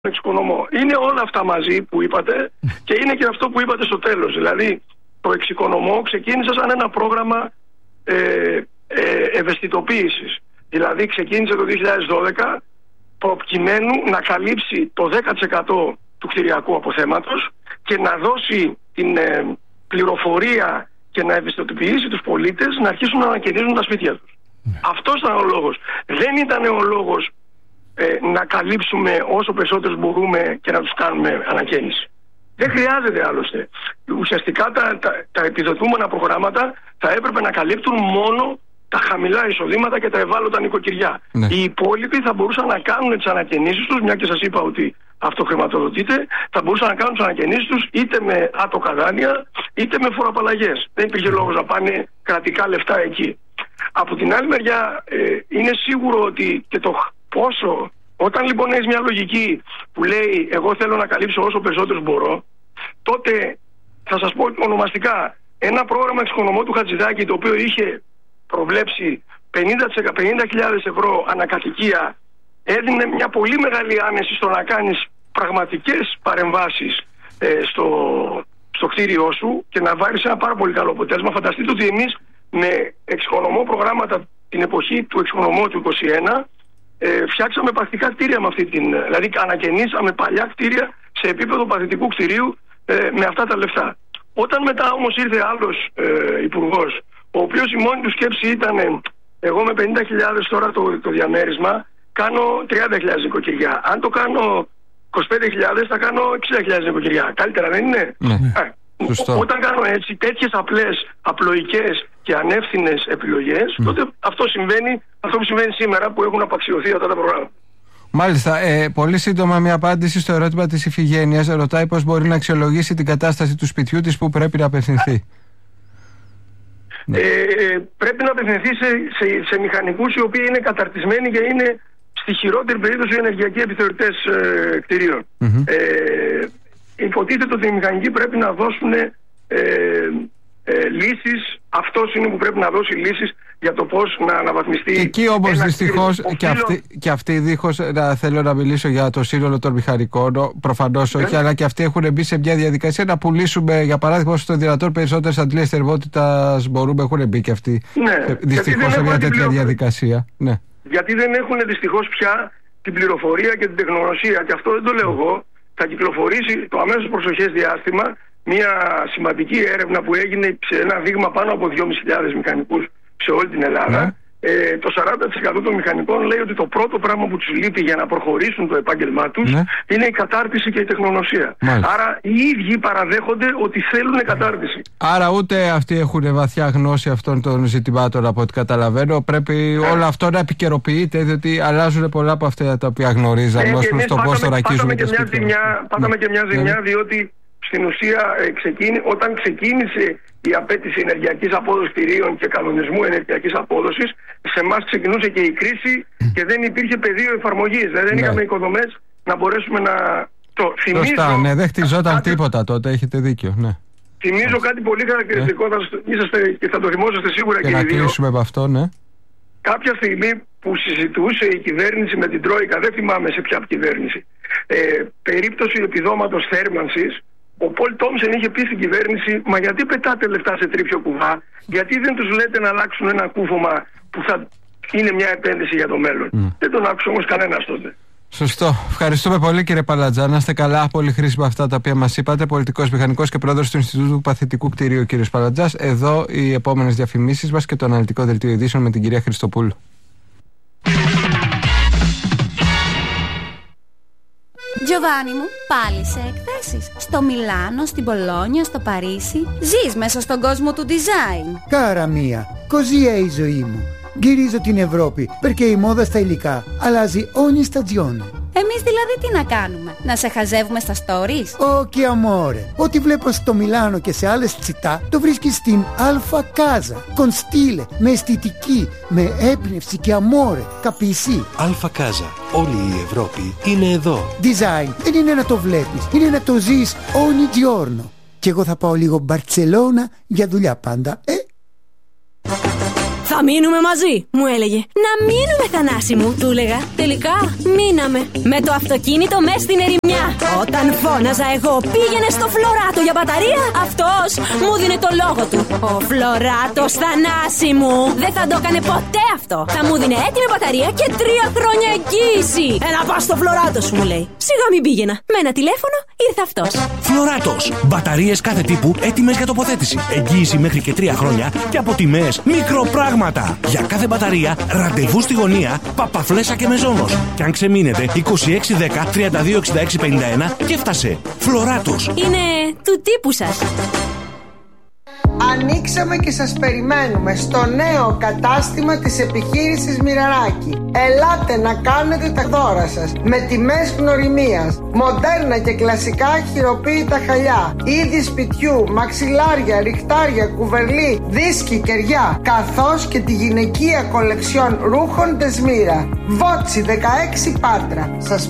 εξοικονομώ. Είναι όλα αυτά μαζί που είπατε και είναι και αυτό που είπατε στο τέλος. Δηλαδή, το εξοικονομώ ξεκίνησε σαν ένα πρόγραμμα ευαισθητοποίησης. Δηλαδή, ξεκίνησε το 2012 προκειμένου να καλύψει το 10% του κτηριακού αποθέματος και να δώσει την πληροφορία και να ευαισθητοποιήσει τους πολίτες να αρχίσουν να ανακαινίζουν τα σπίτια τους. Αυτός ήταν ο λόγος. Δεν ήταν ο λόγος να καλύψουμε όσο περισσότερους μπορούμε και να τους κάνουμε ανακαίνιση. Δεν χρειάζεται άλλωστε. Ουσιαστικά τα επιδοτούμενα προγράμματα θα έπρεπε να καλύπτουν μόνο τα χαμηλά εισοδήματα και τα ευάλωτα νοικοκυριά. Ναι. Οι υπόλοιποι θα μπορούσαν να κάνουν τις ανακαινίσεις τους, μια και σας είπα ότι αυτό χρηματοδοτείται, θα μπορούσαν να κάνουν τις ανακαινίσεις τους είτε με άτοκα δάνεια είτε με φοροαπαλλαγές. Δεν υπήρχε λόγος να πάνε κρατικά λεφτά εκεί. Από την άλλη μεριά είναι σίγουρο ότι και το πόσο, όταν λοιπόν έχεις μια λογική που λέει εγώ θέλω να καλύψω όσο περισσότερους μπορώ, τότε θα σας πω ονομαστικά ένα πρόγραμμα εξοικονομώ του Χατζηδάκη, το οποίο είχε προβλέψει 50.000 ευρώ ανακατοικία, έδινε μια πολύ μεγάλη άνεση στο να κάνεις πραγματικές παρεμβάσεις στο κτίριό σου και να βάλεις ένα πάρα πολύ καλό αποτέλεσμα. Φανταστείτε ότι εμείς με εξοικονομώ προγράμματα την εποχή του εξοικονομώ του 2021 φτιάξαμε πρακτικά κτίρια με αυτή την. Δηλαδή ανακαινήσαμε παλιά κτίρια σε επίπεδο παθητικού κτιρίου με αυτά τα λεφτά. Όταν μετά όμως ήρθε άλλος υπουργός, ο οποίος η μόνη του σκέψη ήταν εγώ με 50.000 τώρα το διαμέρισμα κάνω 30.000 νοικοκυριά. Αν το κάνω 25.000 θα κάνω 60.000 νοικοκυριά. Καλύτερα δεν είναι? Ναι. Όταν κάνω έτσι τέτοιες απλές, απλοϊκές και ανεύθυνες επιλογές, τότε αυτό που συμβαίνει σήμερα που έχουν απαξιωθεί αυτά τα προγράμματα. Μάλιστα. Πολύ σύντομα μια απάντηση στο ερώτημα της Ιφηγένειας. Ρωτάει πώς μπορεί να αξιολογήσει την κατάσταση του σπιτιού της, που πρέπει να απευθυνθεί. Πρέπει να απευθυνθεί σε μηχανικούς οι οποίοι είναι καταρτισμένοι και είναι στη χειρότερη περίπτωση ενεργειακοί επιθεωρητές κτηρίων. Υποτίθεται ότι οι μηχανικοί πρέπει να δώσουν λύσεις. Αυτός είναι που πρέπει να δώσει λύσεις για το πώς να αναβαθμιστεί. Εκεί όμως δυστυχώς και αυτοί, δίχως να θέλω να μιλήσω για το σύνολο των μηχανικών, προφανώς όχι, αλλά και αυτοί έχουν μπει σε μια διαδικασία να πουλήσουμε, για παράδειγμα, όσο το δυνατόν περισσότερες αντλίες θερμότητας μπορούμε. Έχουν μπει και αυτοί δυστυχώς σε μια τέτοια διαδικασία. Ναι. Γιατί δεν έχουν δυστυχώς πια την πληροφορία και την τεχνογνωσία. Και αυτό δεν το λέω εγώ. Θα κυκλοφορήσει το αμέσως προσοχές διάστημα μια σημαντική έρευνα που έγινε σε ένα δείγμα πάνω από 2.500 μηχανικούς σε όλη την Ελλάδα. Το 40% των μηχανικών λέει ότι το πρώτο πράγμα που τους λείπει για να προχωρήσουν το επάγγελμά τους είναι η κατάρτιση και η τεχνογνωσία. Άρα οι ίδιοι παραδέχονται ότι θέλουν κατάρτιση. Άρα ούτε αυτοί έχουν βαθιά γνώση αυτών των ζητημάτων, από ό,τι καταλαβαίνω. Πρέπει όλο αυτό να επικαιροποιείται, διότι αλλάζουν πολλά από αυτά τα οποία γνωρίζαμε ως προς το πώς το ρακίζουμε τα σπίτια. Πάταμε και μια ζημιά, διότι στην ουσία όταν ξεκίνησε η απέτηση ενεργειακής απόδοσης κτηρίων και κανονισμού ενεργειακής απόδοσης, σε εμάς ξεκινούσε και η κρίση και δεν υπήρχε πεδίο εφαρμογής. Δεν είχαμε οικοδομές να μπορέσουμε να το θυμίζω. Σωστά, ναι, δεν χτιζόταν τίποτα τότε, έχετε δίκιο. Ναι. Θυμίζω κάτι πολύ χαρακτηριστικό, είσαστε και θα το θυμόσαστε σίγουρα και οι δύο. να κλείσουμε από αυτό, ναι. Κάποια στιγμή που συζητούσε η κυβέρνηση με την Τρόικα, δεν θυμάμαι σε ποια κυβέρνηση, περίπτωση επιδόματος θέρμανσης, ο Πολ Τόμσεν είχε πει στην κυβέρνηση, μα γιατί πετάτε λεφτά σε τρίπιο κουβά, γιατί δεν τους λέτε να αλλάξουν ένα κούφωμα που θα είναι μια επένδυση για το μέλλον. Δεν τον άκουσε όμως κανένας τότε. Σωστό. Ευχαριστούμε πολύ, κύριε Παλατζά. Να είστε καλά. Πολύ χρήσιμα αυτά τα οποία μας είπατε. Πολιτικός μηχανικός και πρόεδρος του Ινστιτούτου Παθητικού Κτηρίου, κύριος Παλατζάς. Εδώ οι επόμενες διαφημίσεις μας και το αναλυτικό δελτίο ειδήσεων με την κυρία Χριστοπούλου. Giovanni μου, πάλι σε εκθέσεις. Στο Μιλάνο, στην Πολόνια, στο Παρίσι. Ζεις μέσα στον κόσμο του design. Κάρα μία, così è η ζωή μου. Γυρίζω την Ευρώπη, perché η μόδα στα υλικά αλλάζει ogni stagione. Εμείς δηλαδή τι να κάνουμε, να σε χαζεύουμε στα stories? Όχι, amore. Ό,τι βλέπω στο Μιλάνο και σε άλλες τσιτά, το βρίσκεις στην Alfa Casa. Con stile, με αισθητική, με έμπνευση και amore. Capisci? Alfa Casa. Όλη η Ευρώπη είναι εδώ. Design δεν είναι να το βλέπεις, είναι να το ζεις ogni giorno. Και εγώ θα πάω λίγο Μπαρτσελώνα για δουλειά πάντα, Θα μείνουμε μαζί, μου έλεγε. Να μείνουμε, Θανάση μου, του έλεγα. Τελικά μείναμε. Με το αυτοκίνητο μες στην ερημιά. Όταν φώναζα εγώ πήγαινε στο Φλωράτο για μπαταρία, αυτός μου δίνε το λόγο του. Ο Φλωράτος, Θανάση μου, δεν θα το έκανε ποτέ αυτό. Θα μου δίνε έτοιμη μπαταρία και 3 χρόνια εγγύηση. Έλα πας στο Φλωράτο σου, μου λέει. Σιγά μην πήγαινα. Με ένα τηλέφωνο ήρθε αυτός. Φλωράτος. Μπαταρίες κάθε τύπου έτοιμες για τοποθέτηση. Εγγύηση μέχρι και 3 χρόνια και από τιμές μικροπράγματα. Για κάθε μπαταρία ραντεβού στη γωνία Παπαφλέσσα και Μεζόνος. Και αν ξεμείνετε 2610 326651 και έφτασε. Φλωράτος. Είναι του τύπου σας. Ανοίξαμε και σας περιμένουμε στο νέο κατάστημα της επιχείρησης Μοιραράκη. Ελάτε να κάνετε τα δώρα σας με τιμές γνωριμίας. Μοντέρνα και κλασικά χειροποίητα χαλιά, είδη σπιτιού, μαξιλάρια, ριχτάρια, κουβερλί, δίσκοι, κεριά, καθώς και τη γυναικεία κολεξιόν ρούχων Δεσμύρα. Βότσι 16 Πάτρα. Σας